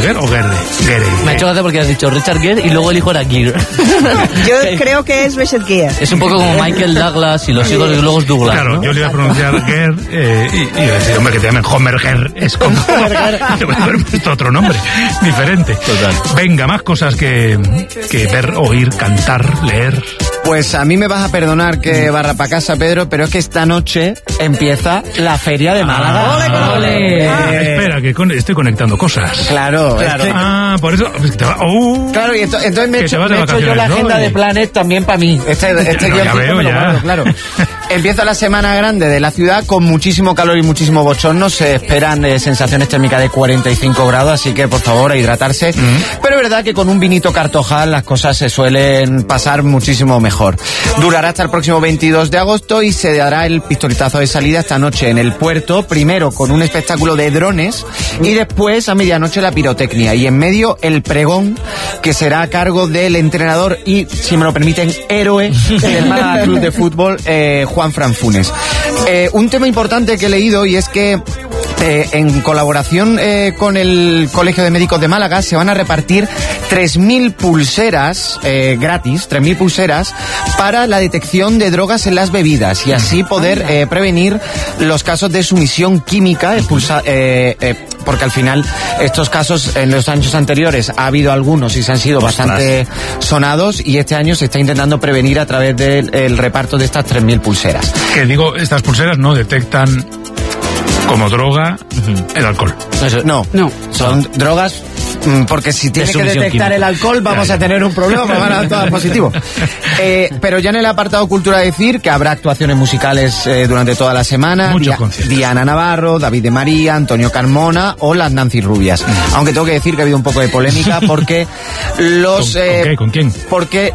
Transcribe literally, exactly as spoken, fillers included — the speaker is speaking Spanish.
Gere o Gere? Gere. Me ha hecho gracia porque has dicho Richard Gere y luego el hijo era Gere. Yo creo que es Richard Gere. Es un poco como Michael Douglas y los hijos y luego es Douglas. Claro, ¿no? yo le iba a pronunciar Gere eh, y, y iba a decir, hombre, que te llamen Homer Gere. Es como... Te voy a haber puesto otro nombre diferente. Total. Venga, más cosas que, que ver, oír, cantar, leer. Pues a mí me vas a perdonar que barra pa' casa, Pedro, pero es que esta noche empieza la Feria de Málaga. ¡Ole, ole! Ah, espera, que con, estoy conectando cosas. Claro, Claro. es que- Ah, por eso... pues, te va- ¡Oh! Claro, y ento- entonces me he Que hecho, te vas de me he hecho yo vacaciones, la ¿no? agenda Y- de Planet también para mí. Este, este No, ya guioncito veo, me lo ya. guardo, claro. Empieza la semana grande de la ciudad con muchísimo calor y muchísimo bochorno. Se esperan eh, sensaciones térmicas de cuarenta y cinco grados, así que por favor a hidratarse. Mm. Pero es verdad que con un vinito Cartojal las cosas se suelen pasar muchísimo mejor. Durará hasta el próximo veintidós de agosto y se dará el pistoletazo de salida esta noche en el puerto, primero con un espectáculo de drones y después a medianoche la pirotecnia y en medio el pregón que será a cargo del entrenador y, si me lo permiten, héroe del Málaga Club de Fútbol, eh, Juan Fran Funes. Eh, un tema importante que he leído y es que Eh, en colaboración eh, con el Colegio de Médicos de Málaga se van a repartir tres mil pulseras eh, gratis, tres mil pulseras para la detección de drogas en las bebidas y así poder eh, prevenir los casos de sumisión química expulsa, eh, eh, porque al final estos casos en los años anteriores ha habido algunos y se han sido Ostras. bastante sonados y este año se está intentando prevenir a través del el reparto de estas tres mil pulseras. Que digo, estas pulseras no detectan como droga el alcohol. Eso- No, No. son drogas mm, porque si tiene que sumisión detectar química. el alcohol vamos a tener un problema, van a dar todas positivo. Eh, pero ya en el apartado cultura decir que habrá actuaciones musicales eh, durante toda la semana. Muchos Dia- conciertos. Diana Navarro, David de María, Antonio Carmona o las Nancy Rubias. Aunque tengo que decir que ha habido un poco de polémica porque los... ¿Con, eh, ¿con qué? ¿Con quién? Porque